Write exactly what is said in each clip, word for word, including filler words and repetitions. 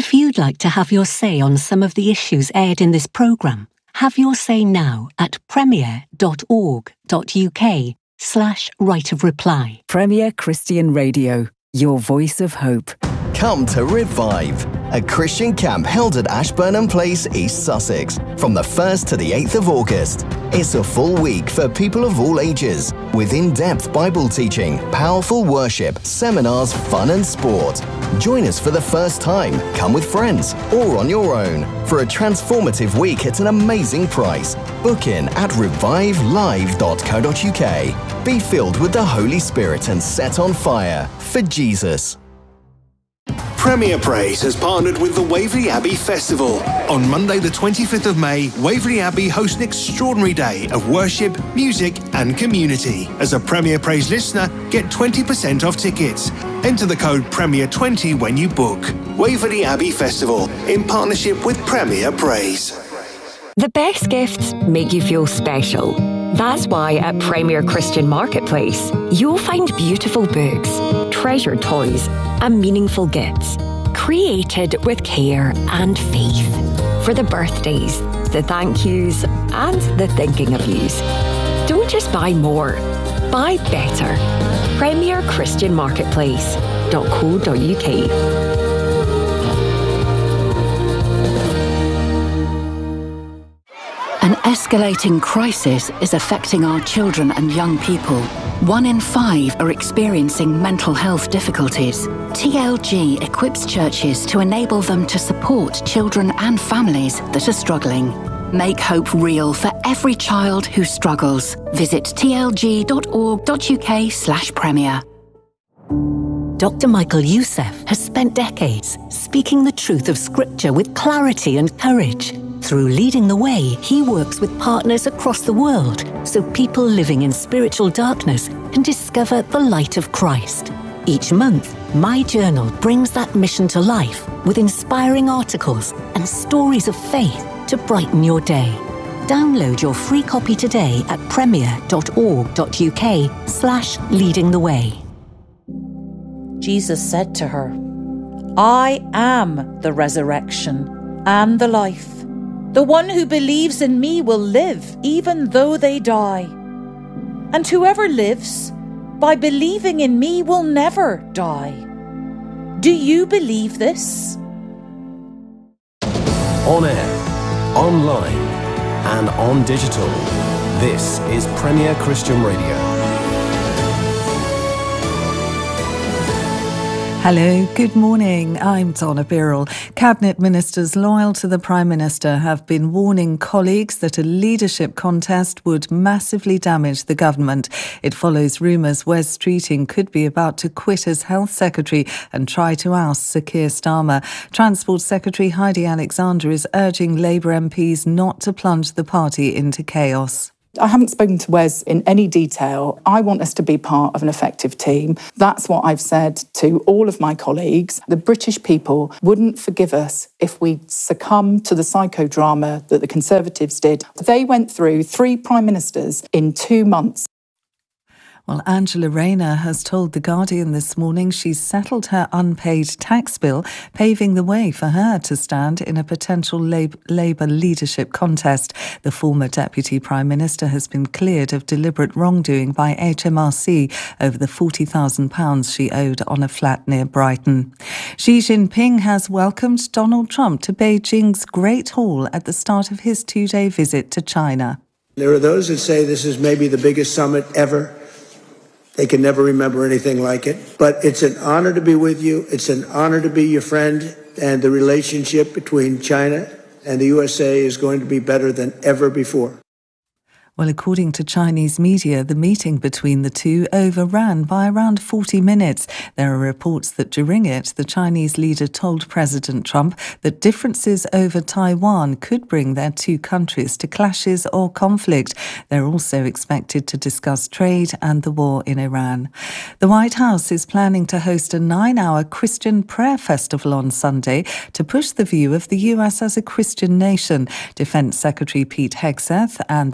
If you'd like to have your say on some of the issues aired in this programme, have your say now at premier.org.uk slash right of reply. Premier Christian Radio, your voice of hope. Come to Revive, a Christian camp held at Ashburnham Place, East Sussex, from the first to the eighth of August. It's a full week for people of all ages, with in-depth Bible teaching, powerful worship, seminars, fun and sport. Join us for the first time, come with friends, or on your own, for a transformative week at an amazing price. Book in at revive live dot co dot uk. Be filled with the Holy Spirit and set on fire for Jesus. Premier Praise has partnered with the Waverley Abbey Festival. On Monday the twenty-fifth of May, Waverley Abbey hosts an extraordinary day of worship, music and community. As a Premier Praise listener, get twenty percent off tickets. Enter the code Premier twenty when you book. Waverley Abbey Festival, in partnership with Premier Praise. The best gifts make you feel special. That's why at Premier Christian Marketplace, you'll find beautiful books, treasured toys, and meaningful gifts, created with care and faith for the birthdays, the thank yous, and the thinking of yous. Don't just buy more, buy better. Premier Christian Marketplace dot co dot uk. An escalating crisis is affecting our children and young people. One in five are experiencing mental health difficulties. T L G equips churches to enable them to support children and families that are struggling. Make hope real for every child who struggles. Visit t l g dot org dot uk slash premier. Doctor Michael Youssef has spent decades speaking the truth of Scripture with clarity and courage. Through Leading the Way, he works with partners across the world so people living in spiritual darkness can discover the light of Christ. Each month, My Journal brings that mission to life with inspiring articles and stories of faith to brighten your day. Download your free copy today at premier dot org dot uk slash leading the way. Jesus said to her, I am the resurrection and the life. The one who believes in me will live even though they die. And whoever lives by believing in me will never die. Do you believe this? On air, online, and on digital. This is Premier Christian Radio. Hello, good morning. I'm Donna Birrell. Cabinet ministers loyal to the Prime Minister have been warning colleagues that a leadership contest would massively damage the government. It follows rumours Wes Streeting could be about to quit as Health Secretary and try to oust Sir Keir Starmer. Transport Secretary Heidi Alexander is urging Labour M Ps not to plunge the party into chaos. I haven't spoken to Wes in any detail. I want us to be part of an effective team. That's what I've said to all of my colleagues. The British people wouldn't forgive us if we succumb to the psychodrama that the Conservatives did. They went through three prime ministers in two months. Well, Angela Rayner has told The Guardian this morning she's settled her unpaid tax bill, paving the way for her to stand in a potential Lab- Labour leadership contest. The former Deputy Prime Minister has been cleared of deliberate wrongdoing by H M R C over the forty thousand pounds she owed on a flat near Brighton. Xi Jinping has welcomed Donald Trump to Beijing's Great Hall at the start of his two-day visit to China. There are those that say this is maybe the biggest summit ever. They can never remember anything like it. But it's an honor to be with you. It's an honor to be your friend. And the relationship between China and the U S A is going to be better than ever before. Well, according to Chinese media, the meeting between the two overran by around forty minutes. There are reports that during it, the Chinese leader told President Trump that differences over Taiwan could bring their two countries to clashes or conflict. They're also expected to discuss trade and the war in Iran. The White House is planning to host a nine-hour Christian prayer festival on Sunday to push the view of the U S as a Christian nation. Defense Secretary Pete Hegseth and the Secretary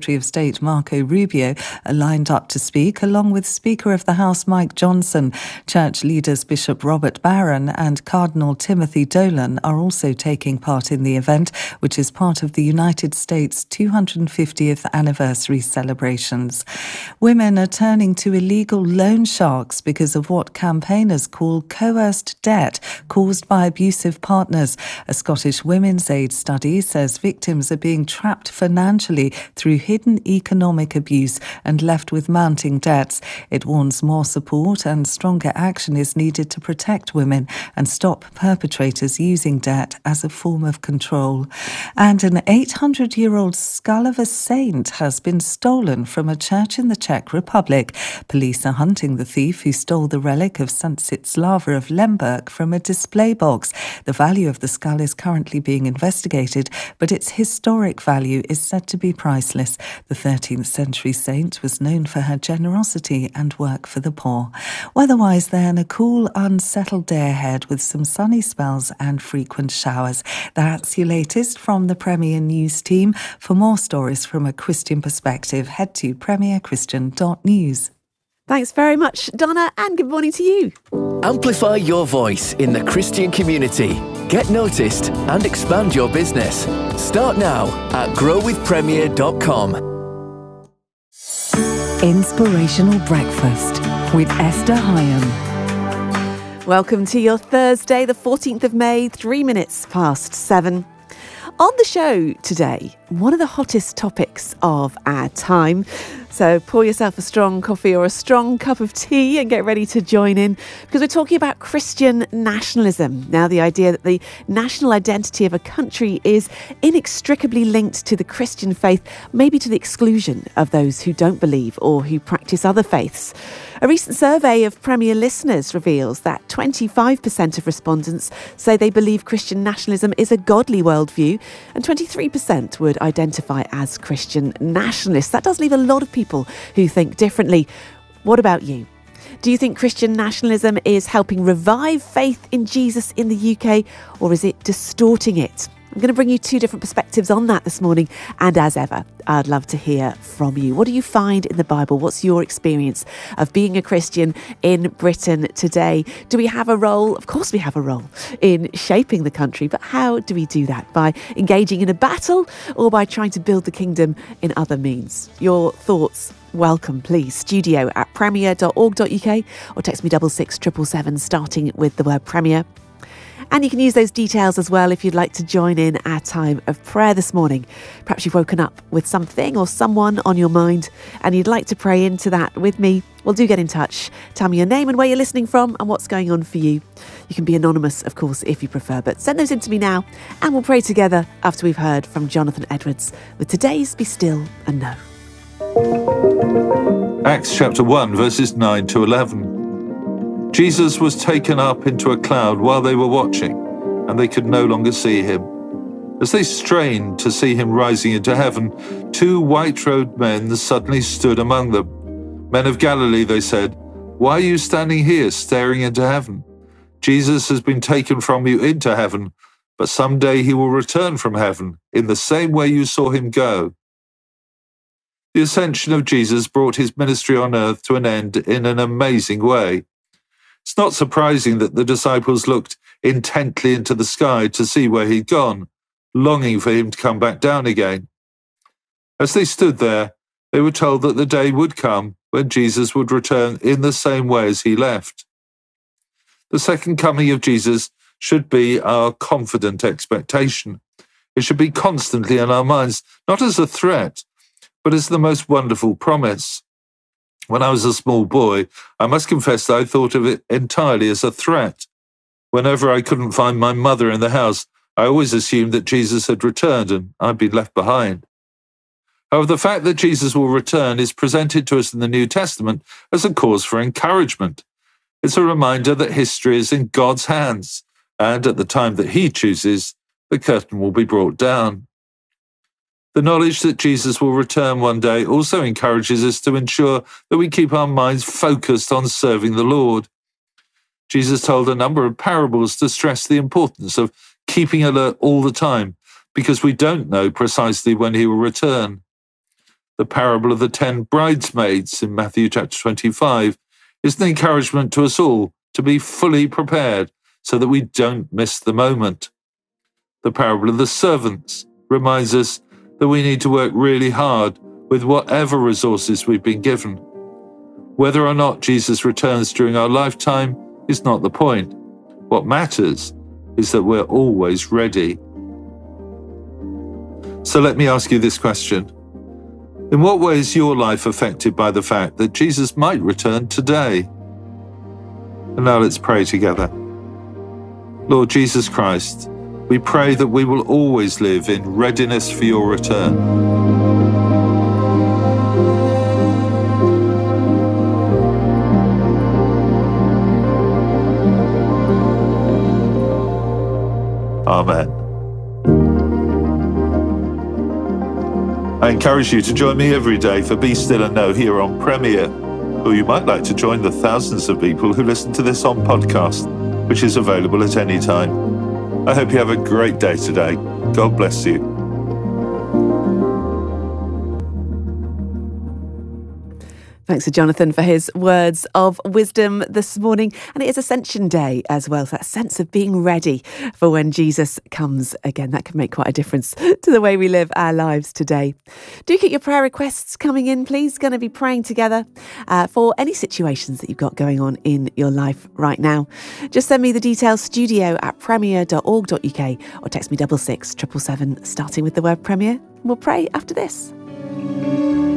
Secretary of State Marco Rubio are lined up to speak, along with Speaker of the House Mike Johnson. Church leaders Bishop Robert Barron and Cardinal Timothy Dolan are also taking part in the event, which is part of the United States' two hundred fiftieth anniversary celebrations. Women are turning to illegal loan sharks because of what campaigners call coerced debt caused by abusive partners. A Scottish Women's Aid study says victims are being trapped financially through hidden economic abuse and left with mounting debts. It warns more support and stronger action is needed to protect women and stop perpetrators using debt as a form of control. And an eight hundred year old skull of a saint has been stolen from a church in the Czech Republic. Police are hunting the thief who stole the relic of Saint Sitzlava of Lemberg from a display box. The value of the skull is currently being investigated, but its historic value is said to be priceless. The thirteenth century saint was known for her generosity and work for the poor. Weather-wise then, a cool, unsettled day ahead with some sunny spells and frequent showers. That's your latest from the Premier News team. For more stories from a Christian perspective, head to premier christian dot news. Thanks very much, Donna, and good morning to you. Amplify your voice in the Christian community. Get noticed and expand your business. Start now at grow with premier dot com. Inspirational Breakfast with Esther Hyam. Welcome to your Thursday, the fourteenth of May, three minutes past seven. On the show today, one of the hottest topics of our time. So pour yourself a strong coffee or a strong cup of tea and get ready to join in, because we're talking about Christian nationalism. Now, the idea that the national identity of a country is inextricably linked to the Christian faith, maybe to the exclusion of those who don't believe or who practice other faiths. A recent survey of Premier listeners reveals that twenty-five percent of respondents say they believe Christian nationalism is a godly worldview, and twenty-three percent would identify as Christian nationalists. That does leave a lot of people who think differently. What about you? Do you think Christian nationalism is helping revive faith in Jesus in the U K, or is it distorting it? I'm going to bring you two different perspectives on that this morning, and as ever, I'd love to hear from you. What do you find in the Bible? What's your experience of being a Christian in Britain today? Do we have a role? Of course we have a role in shaping the country, but how do we do that? By engaging in a battle or by trying to build the kingdom in other means? Your thoughts, welcome, please. Studio at premier dot org dot uk or text me double six triple seven starting with the word Premier. And you can use those details as well if you'd like to join in our time of prayer this morning. Perhaps you've woken up with something or someone on your mind and you'd like to pray into that with me. Well, do get in touch. Tell me your name and where you're listening from and what's going on for you. You can be anonymous, of course, if you prefer, but send those in to me now and we'll pray together after we've heard from Jonathan Edwards with today's Be Still and Know. Acts chapter one, verses nine to eleven. Jesus was taken up into a cloud while they were watching, and they could no longer see him. As they strained to see him rising into heaven, two white-robed men suddenly stood among them. Men of Galilee, they said, why are you standing here staring into heaven? Jesus has been taken from you into heaven, but someday he will return from heaven in the same way you saw him go. The ascension of Jesus brought his ministry on earth to an end in an amazing way. It's not surprising that the disciples looked intently into the sky to see where he'd gone, longing for him to come back down again. As they stood there, they were told that the day would come when Jesus would return in the same way as he left. The second coming of Jesus should be our confident expectation. It should be constantly in our minds, not as a threat, but as the most wonderful promise. When I was a small boy, I must confess that I thought of it entirely as a threat. Whenever I couldn't find my mother in the house, I always assumed that Jesus had returned and I'd been left behind. However, the fact that Jesus will return is presented to us in the New Testament as a cause for encouragement. It's a reminder that history is in God's hands, and at the time that he chooses, the curtain will be brought down. The knowledge that Jesus will return one day also encourages us to ensure that we keep our minds focused on serving the Lord. Jesus told a number of parables to stress the importance of keeping alert all the time, because we don't know precisely when he will return. The parable of the ten bridesmaids in Matthew chapter twenty-five is an encouragement to us all to be fully prepared so that we don't miss the moment. The parable of the servants reminds us that we need to work really hard with whatever resources we've been given. Whether or not Jesus returns during our lifetime is not the point. What matters is that we're always ready. So let me ask you this question. In what way is your life affected by the fact that Jesus might return today? And now let's pray together. Lord Jesus Christ, we pray that we will always live in readiness for your return. Amen. I encourage you to join me every day for Be Still and Know here on Premier, or you might like to join the thousands of people who listen to this on podcast, which is available at any time. I hope you have a great day today. God bless you. Thanks to Jonathan for his words of wisdom this morning. And it is Ascension Day as well, so that sense of being ready for when Jesus comes again. That can make quite a difference to the way we live our lives today. Do keep your prayer requests coming in, please. Going to be praying together uh, for any situations that you've got going on in your life right now. Just send me the details, studio at premier dot org dot uk, or text me double six triple seven, starting with the word Premier. We'll pray after this.